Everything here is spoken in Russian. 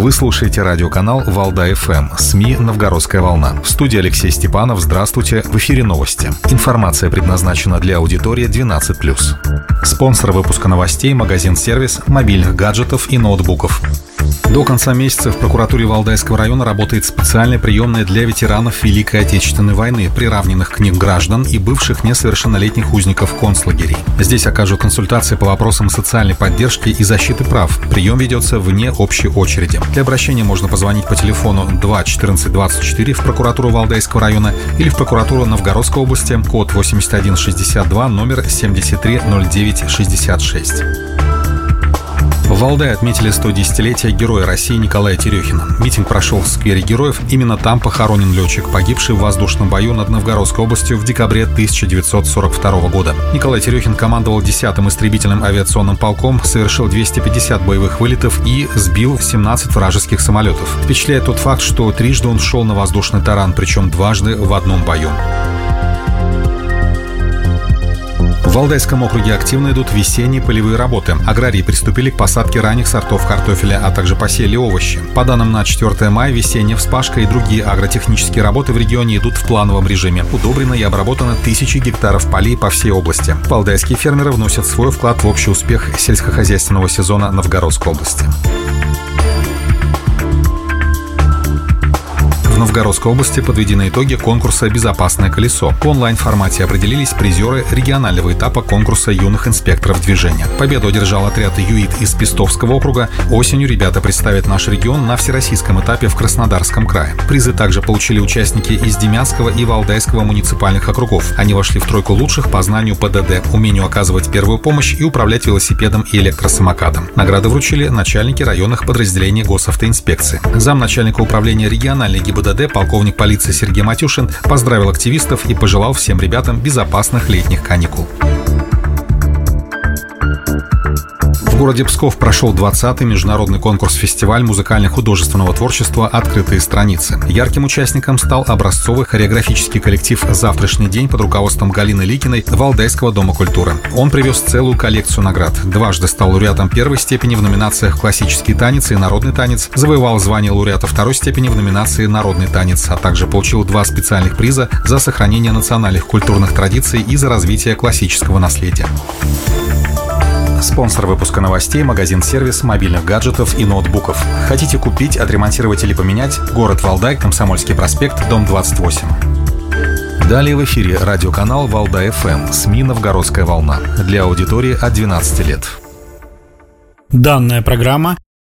Вы слушаете радиоканал «Валдай-ФМ», СМИ «Новгородская волна». В студии Алексей Степанов. Здравствуйте. В эфире новости. Информация предназначена для аудитории 12+. Спонсор выпуска новостей – магазин-сервис мобильных гаджетов и ноутбуков. До конца месяца в прокуратуре Валдайского района работает специальная приемная для ветеранов Великой Отечественной войны, приравненных к ним граждан и бывших несовершеннолетних узников концлагерей. Здесь окажут консультации по вопросам социальной поддержки и защиты прав. Прием ведется вне общей очереди. Для обращения можно позвонить по телефону 2 14 24 в прокуратуру Валдайского района или в прокуратуру Новгородской области, код 8162, номер 730966. В Валдае отметили 110-летие Героя России Николая Терехина. Митинг прошел в сквере Героев. Именно там похоронен летчик, погибший в воздушном бою над Новгородской областью в декабре 1942 года. Николай Терехин командовал 10-м истребительным авиационным полком, совершил 250 боевых вылетов и сбил 17 вражеских самолетов. Впечатляет тот факт, что трижды он шел на воздушный таран, причем дважды в одном бою. В Валдайском округе активно идут весенние полевые работы. Аграрии приступили к посадке ранних сортов картофеля, а также посеяли овощи. По данным на 4 мая, весенняя вспашка и другие агротехнические работы в регионе идут в плановом режиме. Удобрено и обработано тысячи гектаров полей по всей области. Валдайские фермеры вносят свой вклад в общий успех сельскохозяйственного сезона Новгородской области. В Новгородской области подведены итоги конкурса «Безопасное колесо». В онлайн-формате определились призеры регионального этапа конкурса юных инспекторов движения. Победу одержал отряд ЮИД из Пестовского округа. Осенью ребята представят наш регион на всероссийском этапе в Краснодарском крае. Призы также получили участники из Демянского и Валдайского муниципальных округов. Они вошли в тройку лучших по знанию ПДД, умению оказывать первую помощь и управлять велосипедом и электросамокадом. Награды вручили начальники районных подразделений госавтоинспекции. Замначальника управления региональной ГИБДД полковник полиции Сергей Матюшин поздравил активистов и пожелал всем ребятам безопасных летних каникул. В городе Псков прошел 20-й международный конкурс-фестиваль музыкально-художественного творчества «Открытые страницы». Ярким участником стал образцовый хореографический коллектив «Завтрашний день» под руководством Галины Ликиной Валдайского дома культуры. Он привез целую коллекцию наград. Дважды стал лауреатом первой степени в номинациях «Классический танец» и «Народный танец», завоевал звание лауреата второй степени в номинации «Народный танец», а также получил 2 специальных приза за сохранение национальных культурных традиций и за развитие классического наследия. Спонсор выпуска новостей – магазин-сервис мобильных гаджетов и ноутбуков. Хотите купить, отремонтировать или поменять? Город Валдай, Комсомольский проспект, дом 28. Далее в эфире радиоканал «Валдай-ФМ», СМИ «Новгородская волна». Для аудитории от 12 лет. Данная программа